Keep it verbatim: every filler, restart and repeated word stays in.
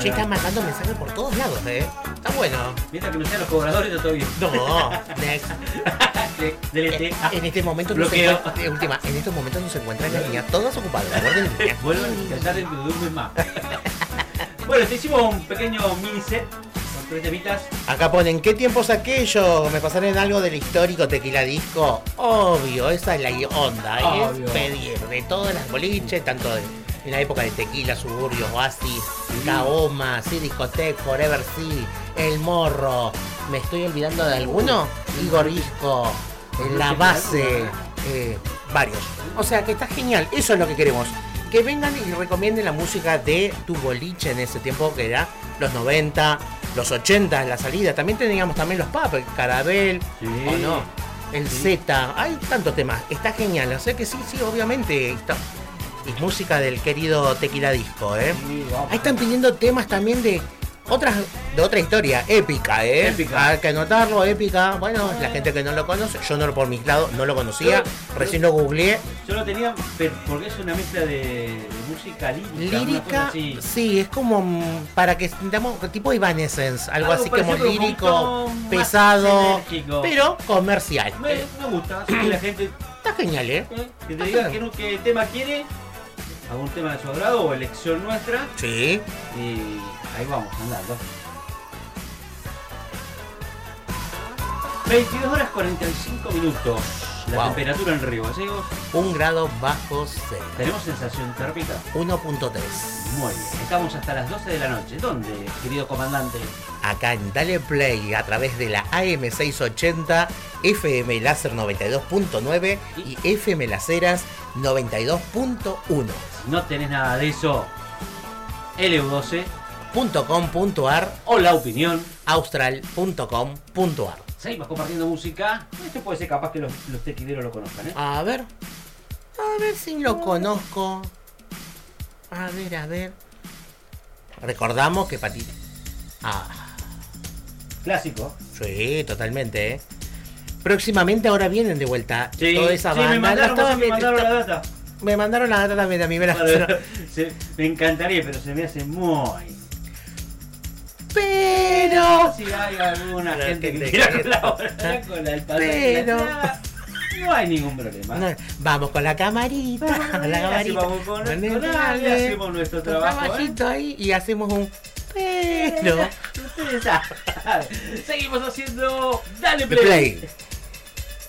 Che, están mandando mensajes por todos lados, ¿eh? Está bueno. Mientras que no sean los cobradores, está todo bien. No, next. Delete. En, en este momento no se encuentra, de última, en estos momentos no se encuentran las niñas todas ocupadas. Guarden niñas. Vuelvan a callar dentro de un mes más. Bueno, te hicimos un pequeño mini set con tres temitas. Acá ponen, ¿qué tiempos aquellos? ¿Me pasaron algo del histórico Tequila Disco? Obvio, esa es la onda. Obvio. Es pedir de todas las boliches, tanto de, en la época de Tequila, Suburbios, Oasis, sí. Kaoma, Sí Discotech, Forever Sí, El Morro. ¿Me estoy olvidando de alguno? Igor Disco, La Base, eh, varios. O sea que está genial, eso es lo que queremos. Que vengan y recomienden la música de tu boliche en ese tiempo que era los noventa, los ochenta en la salida. También teníamos también los pop, el Carabel, sí. o no, el sí. Z. Hay tantos temas, está genial. O sea que sí, sí, obviamente está. Y música del querido Tequila Disco, ¿eh? Sí, ahí están pidiendo temas también de otras, de otra historia, épica, ¿eh? Épica. Hay que anotarlo, épica. Bueno, la gente que no lo conoce, yo no por mis lados no lo conocía, yo, recién yo, lo googleé. Yo lo tenía, pero porque es una mezcla de, de música lírica. Lírica, sí, es como para que sintamos tipo Evanescence, algo, algo así como lírico, pesado, pero comercial. Me, me gusta, así que la gente. Está genial, ¿eh? ¿Eh? Que te diga qué, qué tema quiere, algún tema de su agrado o elección nuestra. Sí. Y ahí vamos, andando. veintidós horas cuarenta y cinco minutos. La wow. temperatura en Río Gallegos. Un grado bajo cero. ¿Tenemos sensación térmica? uno punto tres. Muy bien. Estamos hasta las doce de la noche. ¿Dónde, querido comandante? Acá en Dale Play a través de la A M seiscientos ochenta, F M Láser noventa y dos punto nueve y F M Las Heras noventa y dos punto uno. Si no tenés nada de eso, L U doce punto com punto a r o La Opinión austral punto com punto a r. Seguimos compartiendo música. Esto puede ser capaz que los, los tequileros lo conozcan, ¿eh? A ver. A ver si lo conozco. A ver, a ver. Recordamos que Patita. Ah. Clásico. Sí, totalmente, ¿eh? Próximamente ahora vienen de vuelta. Sí, toda esa sí, banda. me mandaron, la me mandaron la data. Me mandaron la data también, a mí me la bueno, se, me encantaría, pero se me hace muy... Pero... Si hay alguna la gente que quiera colaborar con la del Pero... no hay ningún problema. No, vamos con la camarita. Bueno, la camarita. Vamos con, con Ale, hacemos nuestro trabajo. ¿Eh? Ahí y hacemos un... Pero... Ustedes saben. Seguimos haciendo... Dale play. play.